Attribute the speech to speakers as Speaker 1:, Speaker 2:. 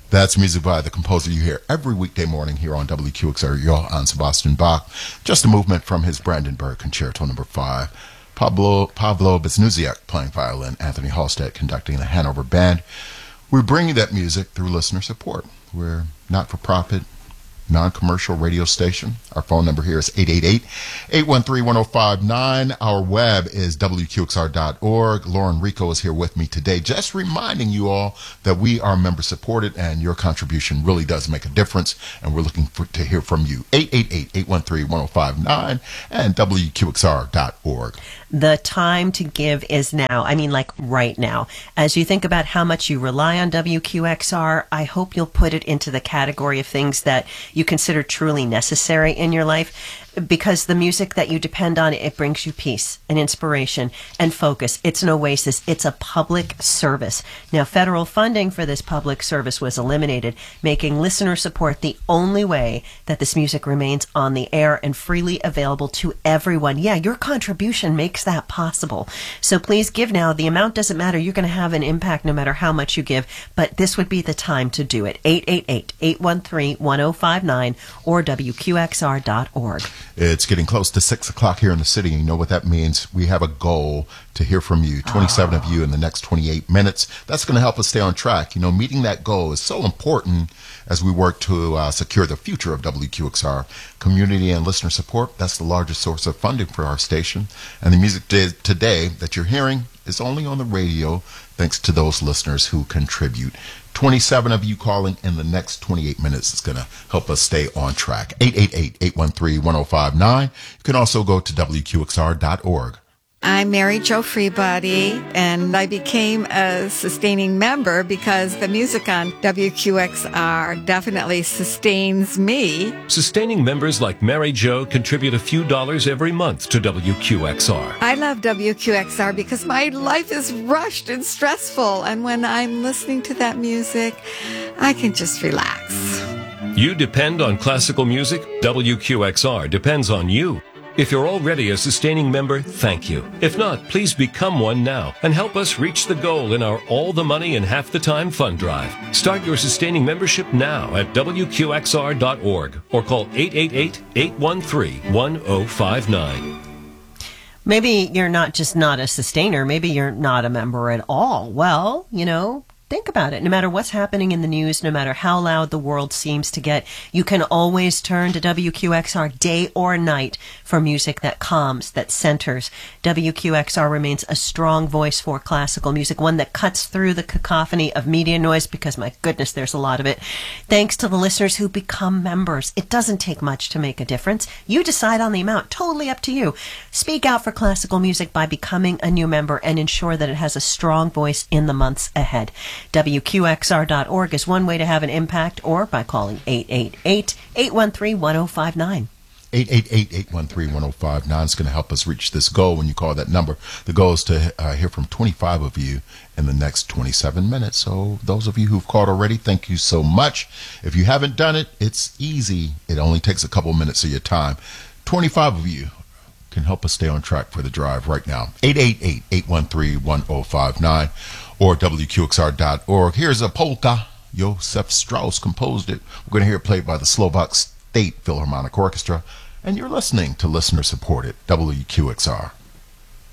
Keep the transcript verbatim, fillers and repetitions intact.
Speaker 1: That's music by the composer you hear every weekday morning here on W Q X R, Johann Sebastian Bach. Just a movement from his Brandenburg Concerto Number Five. Pablo Pablo Biznuziak playing violin, Anthony Halstead conducting the Hanover Band. We bring you that music through listener support. We're not-for-profit, non-commercial radio station. Our phone number here is eight eight eight, eight one three, one oh five nine. Our web is W Q X R dot org. Lauren Rico is here with me today, just reminding you all that we are member supported and your contribution really does make a difference, and we're looking for, to hear from you. eight eight eight, eight one three, one oh five nine and W Q X R dot org.
Speaker 2: The time to give is now. I mean, like right now. As you think about how much you rely on W Q X R, I hope you'll put it into the category of things that you consider truly necessary in your life, because the music that you depend on, it brings you peace and inspiration and focus. It's an oasis. It's a public service. Now, federal funding for this public service was eliminated, making listener support the only way that this music remains on the air and freely available to everyone. Yeah, your contribution makes that possible. So please give now. The amount doesn't matter. You're going to have an impact no matter how much you give, but this would be the time to do it. eight eight eight, eight one three, one oh five nine or W Q X R dot org.
Speaker 1: It's getting close to six o'clock here in the city. You know what that means? We have a goal to hear from you, twenty-seven oh. of you in the next twenty-eight minutes. That's going to help us stay on track. You know, meeting that goal is so important as we work to uh, secure the future of W Q X R. Community and listener support, that's the largest source of funding for our station. And the music today that you're hearing is only on the radio thanks to those listeners who contribute. twenty-seven of you calling in the next twenty-eight minutes is going to help us stay on track. eight eight eight, eight one three, one oh five nine. You can also go to W Q X R dot org.
Speaker 3: I'm Mary Jo Freebody, and I became a sustaining member because the music on W Q X R definitely sustains me.
Speaker 4: Sustaining members like Mary Jo contribute a few dollars every month to W Q X R.
Speaker 3: I love W Q X R because my life is rushed and stressful, and when I'm listening to that music, I can just relax.
Speaker 4: You depend on classical music? W Q X R depends on you. If you're already a sustaining member, thank you. If not, please become one now and help us reach the goal in our All the Money in Half the Time fund drive. Start your sustaining membership now at W Q X R dot org or call eight eight eight, eight one three, one oh five nine.
Speaker 2: Maybe you're not just not a sustainer. Maybe you're not a member at all. Well, you know, think about it. No matter what's happening in the news, no matter how loud the world seems to get, you can always turn to W Q X R day or night for music that calms, that centers. W Q X R remains a strong voice for classical music, one that cuts through the cacophony of media noise, because my goodness, there's a lot of it. Thanks to the listeners who become members. It doesn't take much to make a difference. You decide on the amount, totally up to you. Speak out for classical music by becoming a new member and ensure that it has a strong voice in the months ahead. W Q X R dot org is one way to have an impact, or by calling eight eight eight, eight one three, one oh five nine.
Speaker 1: eight eight eight, eight one three, one oh five nine is going to help us reach this goal when you call that number. The goal is to uh, hear from twenty-five of you in the next twenty-seven minutes. So those of you who've called already, thank you so much. If you haven't done it, it's easy. It only takes a couple minutes of your time. twenty-five of you can help us stay on track for the drive right now. eight eight eight, eight one three, one oh five nine or W Q X R dot org. Here's a polka. Josef Strauss composed it. We're going to hear it played by the Slovak State Philharmonic Orchestra. And you're listening to Listener Supported W Q X R.